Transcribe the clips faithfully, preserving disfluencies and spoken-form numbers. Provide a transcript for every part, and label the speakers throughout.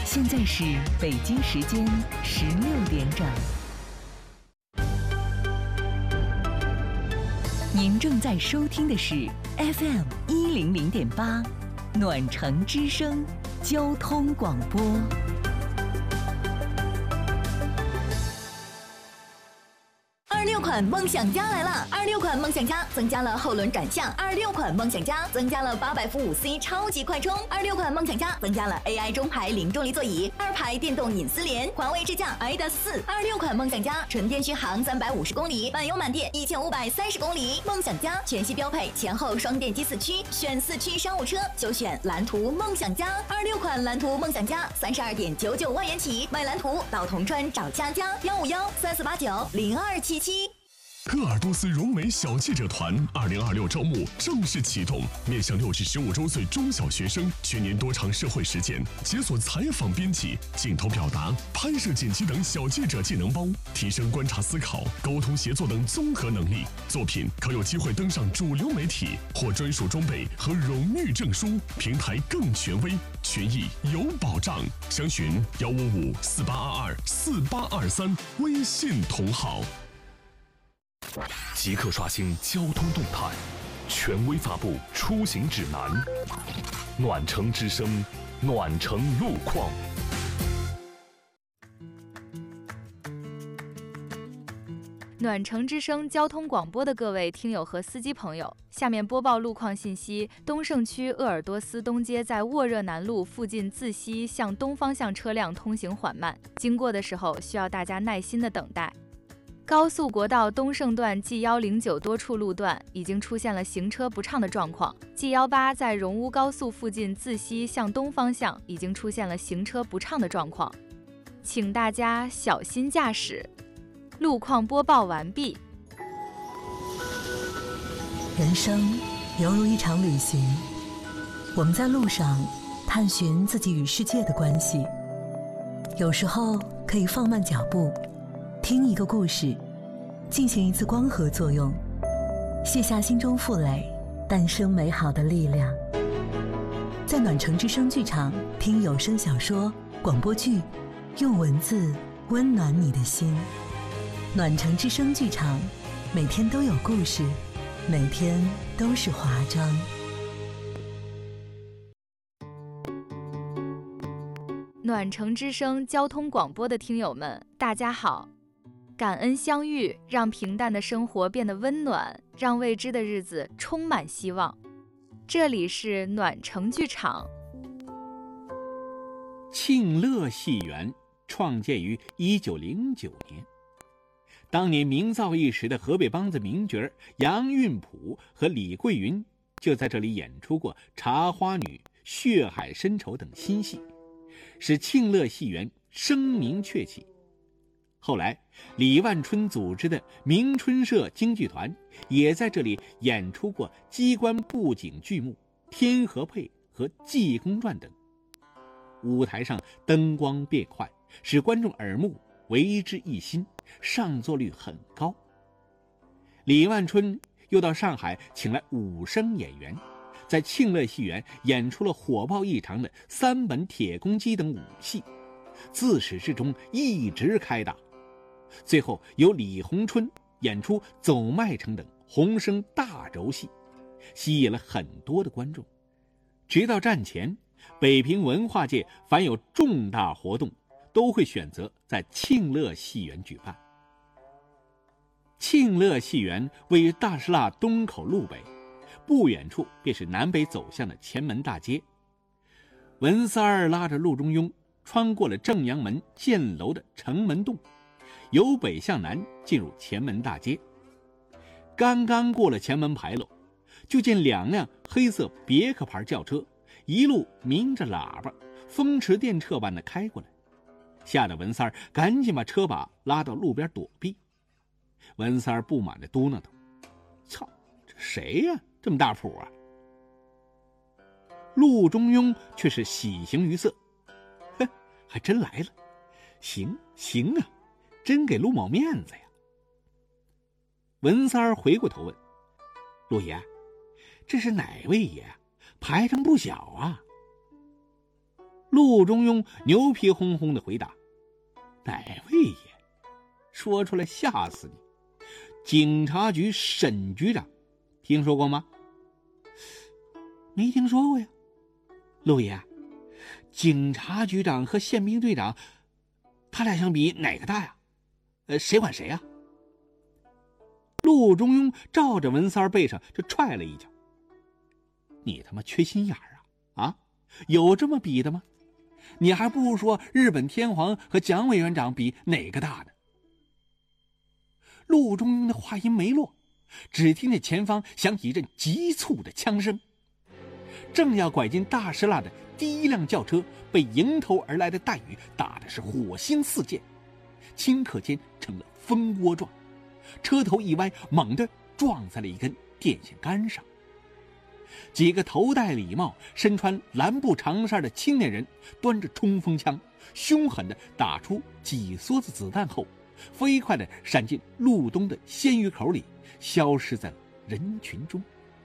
Speaker 1: 现在是北京时间十六点整。您正在收听的是 F M 一零零点八，暖城之声交通广播。
Speaker 2: 二六款梦想家来了！二六款梦想家增加了后轮转向，二六款梦想家增加了八百伏五 C 超级快充，二六款梦想家增加了 A I 中排零重力座椅，二排电动隐私联，环卫智驾 I D A S 四。二六款梦想家纯电续航三百五十公里，满油满电一千五百三十公里。梦想家全系标配前后双电机四驱，选四驱商务车就选蓝图梦想家。二六款蓝图梦想家三十二点九九万元起，买蓝图到铜川找佳佳幺五幺三四八九零二七七。
Speaker 3: 鄂尔多斯融美小记者团二零二六招募正式启动，面向六至十五周岁中小学生，全年多场社会实践，解锁采访编辑、镜头表达、拍摄剪辑等小记者技能包，提升观察思考、沟通协作等综合能力。作品可有机会登上主流媒体，获专属装备和荣誉证书，平台更权威，权益有保障。详询幺五五四八二二四八二三微信同号。即刻刷新交通动态，权威发布出行指南。暖城之声，暖城路况。
Speaker 4: 暖城之声交通广播的各位听友和司机朋友，下面播报路况信息。东胜区鄂尔多斯东街在沃热南路附近自西向东方向车辆通行缓慢，经过的时候需要大家耐心的等待。高速国道东胜段 G 一零九多处路段已经出现了行车不畅的状况， G 一八在荣乌高速附近自西向东方向已经出现了行车不畅的状况，请大家小心驾驶。路况播报完毕。
Speaker 1: 人生犹如一场旅行，我们在路上探寻自己与世界的关系，有时候可以放慢脚步，听一个故事，进行一次光合作用，卸下心中负累，诞生美好的力量。在暖城之声剧场听有声小说、广播剧，用文字温暖你的心。暖城之声剧场，每天都有故事，每天都是华章。
Speaker 4: 暖城之声交通广播的听友们，大家好！感恩相遇，让平淡的生活变得温暖，让未知的日子充满希望。这里是暖城剧场。
Speaker 5: 庆乐戏园创建于一九零九年，当年名噪一时的河北梆子名角杨运甫和李桂云就在这里演出过《茶花女》《血海深仇》等新戏，使庆乐戏园声名鹊起。后来李万春组织的明春社京剧团也在这里演出过机关布景剧目《天河配》和《济公传》等，舞台上灯光变幻，使观众耳目为之一新，上座率很高。李万春又到上海请来武生演员，在庆乐戏园演出了火爆异常的三本铁公鸡等武戏，自始至终一直开打。最后由李鸿春演出走麦城等红生大轴戏，吸引了很多的观众。直到战前，北平文化界凡有重大活动都会选择在庆乐戏园举办。庆乐戏园位于大石蜡东口路北，不远处便是南北走向的前门大街。文三儿拉着陆中庸穿过了正阳门箭楼的城门洞，由北向南进入前门大街。刚刚过了前门牌楼，就见两辆黑色别克牌轿车一路鸣着喇叭，风驰电掣般的开过来，吓得文三儿赶紧把车把拉到路边躲避。文三儿不满地嘟囔道：“操，这谁呀、啊？这么大谱啊！”陆中庸却是喜形于色：“哼，还真来了，行行啊，真给陆某面子呀。”文三儿回过头问：“陆爷，这是哪位爷？排场不小啊。” 陆中庸牛皮哄哄地回答：哪位爷？说出来吓死你！警察局沈局长，听说过吗？没听说过呀。陆爷，警察局长和宪兵队长，他俩相比哪个大呀？呃，谁管谁呀？陆中庸照着文三儿背上就踹了一脚。你他妈缺心眼儿啊！啊，有这么比的吗？你还不如说日本天皇和蒋委员长比哪个大呢？陆中庸的话音没落，只听见前方响起一阵急促的枪声。正要拐进大石栏的第一辆轿车被迎头而来的大雨打的是火星四溅，顷刻间成了蜂窝状，车头一歪，猛地撞在了一根电线杆上。几个头戴礼帽、身穿蓝布长衫的青年人端着冲锋枪，凶狠地打出几梭子子弹后，飞快地闪进路东的鲜鱼口里，消失在了人群中。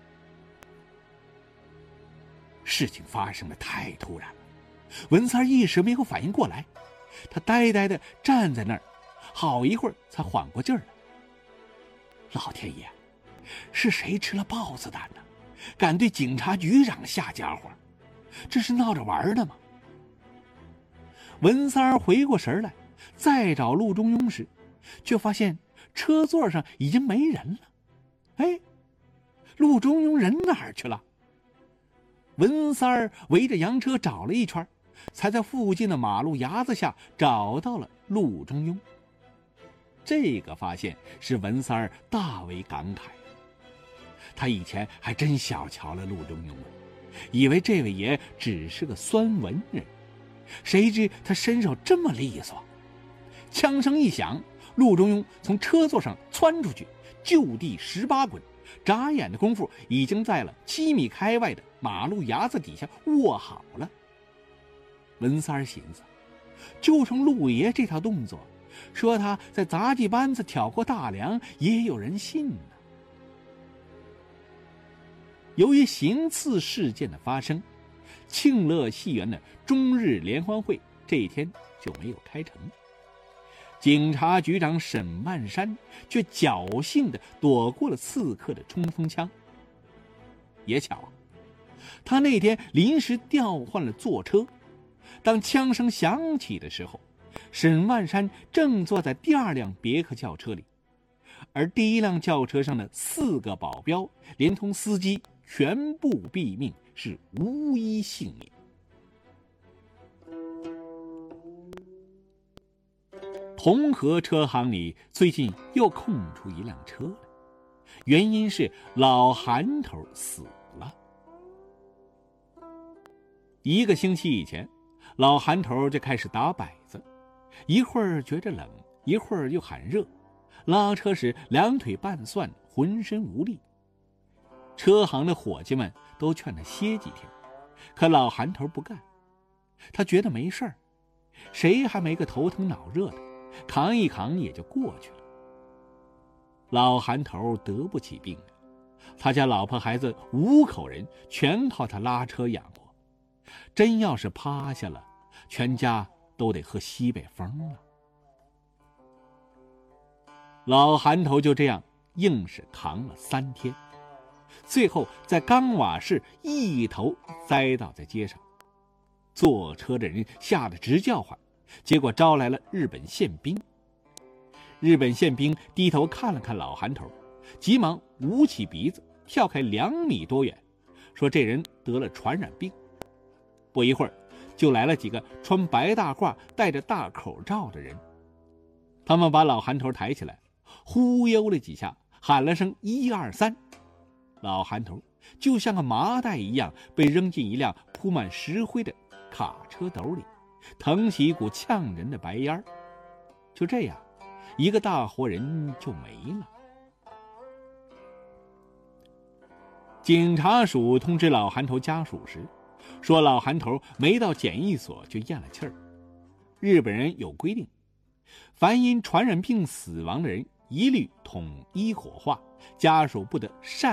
Speaker 5: 事情发生的太突然了，文三一时没有反应过来，他呆呆地站在那儿，好一会儿才缓过劲儿来。老天爷，是谁吃了豹子胆呢？敢对警察局长下家伙，这是闹着玩的吗？文三儿回过神来，再找陆中庸时，却发现车座上已经没人了。哎，陆中庸人哪儿去了？文三儿围着洋车找了一圈，才在附近的马路牙子下找到了陆中庸。这个发现使文三儿大为感慨，他以前还真小瞧了陆中庸，以为这位爷只是个酸文人，谁知他身手这么利索。枪声一响，陆中庸从车座上窜出去，就地十八滚，眨眼的功夫已经在了七米开外的马路牙子底下卧好了。文三儿寻思，就冲陆爷这套动作，说他在杂技班子挑过大梁，也有人信呢。由于行刺事件的发生，庆乐戏园的中日联欢会这一天就没有开成。警察局长沈万山却侥幸地躲过了刺客的冲锋枪。也巧啊，他那天临时调换了坐车，当枪声响起的时候，沈万山正坐在第二辆别克轿车里，而第一辆轿车上的四个保镖连同司机全部毙命，是无一幸免。同和车行里最近又空出一辆车来，原因是老韩头死了。一个星期以前，老韩头就开始打摆子，一会儿觉着冷，一会儿又喊热，拉车时两腿半蒜，浑身无力。车行的伙计们都劝他歇几天，可老韩头不干，他觉得没事儿，谁还没个头疼脑热的，扛一扛也就过去了。老韩头得不起病，他家老婆孩子五口人全靠他拉车养活，真要是趴下了，全家都得喝西北风了。老韩头就这样硬是扛了三天，最后在钢瓦市一头栽倒在街上，坐车的人吓得直叫唤，结果招来了日本宪兵。日本宪兵低头看了看老韩头，急忙捂起鼻子跳开两米多远，说这人得了传染病。不一会儿就来了几个穿白大褂戴着大口罩的人，他们把老韩头抬起来，忽悠了几下，喊了声一二三，老韩头就像个麻袋一样被扔进一辆铺满石灰的卡车斗里，腾起一股呛人的白烟。就这样，一个大活人就没了。警察署通知老韩头家属时，说老韩头没到检疫所就咽了气儿。日本人有规定，凡因传染病死亡的人一律统一火化，家属不得擅